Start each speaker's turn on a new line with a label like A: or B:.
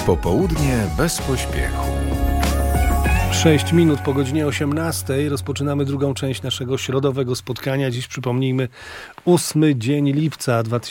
A: Popołudnie bez pośpiechu.
B: 6 minut po godzinie 18 rozpoczynamy drugą część naszego środowego spotkania. Dziś przypomnijmy 8 dzień lipca